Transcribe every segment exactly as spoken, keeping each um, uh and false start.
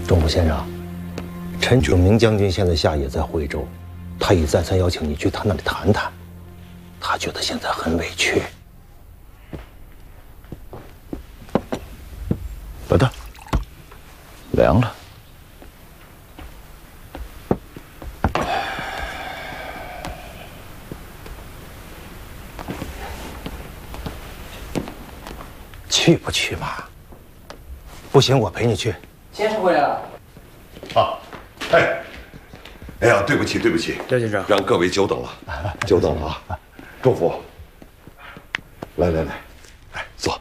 钟府先生，陈炯明将军现在下野在徽州，他已再三邀请你去他那里谈谈，他觉得现在很委屈。 老大，凉了。 去不去吧？不行，我陪你去。 先生回来了。 啊，哎，哎呀，对不起，对不起， 廖先生， 让各位久等了，久等了啊！钟府，来来来，来坐。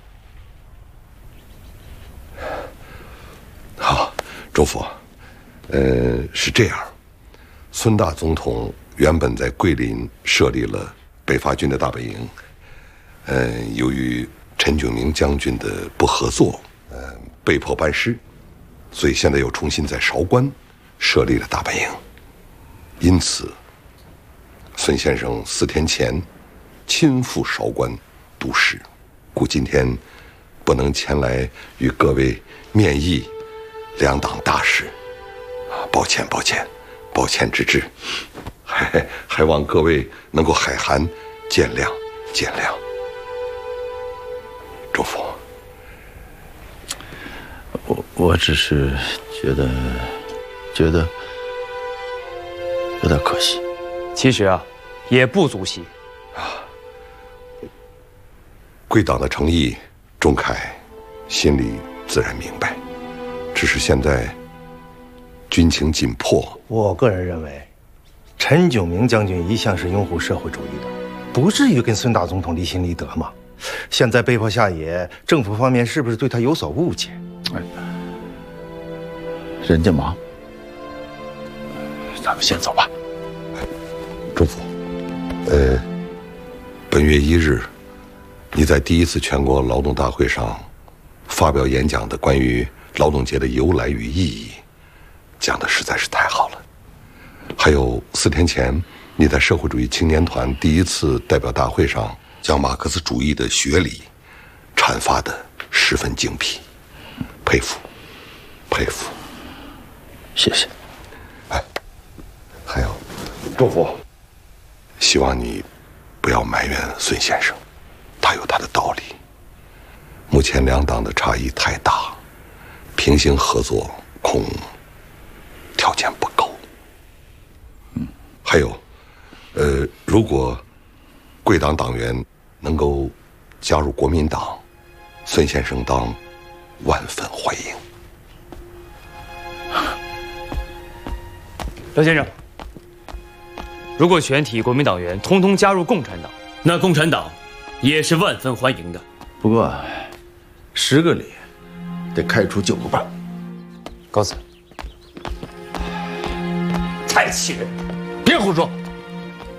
好，钟府，呃，是这样，孙大总统原本在桂林设立了北伐军的大本营，呃，由于陈炯明将军的不合作，呃，被迫班师，所以现在又重新在韶关设立了大本营。因此，孙先生四天前亲赴韶关督师，故今天不能前来与各位面议两党大事，啊，抱歉，抱歉，抱歉之至，还还望各位能够海涵见谅，见谅。钟府， 我我只是觉得，觉得有点可惜。 其实啊，也不足惜。 贵党的诚意，钟恺心里自然明白，只是现在军情紧迫。 我个人认为，陈炯明将军一向是拥护社会主义的，不至于跟孙大总统离心离德嘛。现在被迫下野，政府方面是不是对他有所误解？ 哎，人家忙，咱们先走吧。 钟府，呃，本月一日，你在第一次全国劳动大会上发表演讲的关于劳动节的由来与意义，讲的实在是太好了。还有四天前，你在社会主义青年团第一次代表大会上，将马克思主义的学理阐发的十分精辟，佩服，佩服。 谢谢。 哎，还有，钟府，希望你不要埋怨孙先生，他有他的道理。目前两党的差异太大，平行合作恐条件不够。嗯，还有，呃，如果贵党党员能够加入国民党，孙先生当万分欢迎。 廖先生，如果全体国民党员通通加入共产党，那共产党也是万分欢迎的。 不过，十个里得开除九个半。 告辞。太气人！别胡说。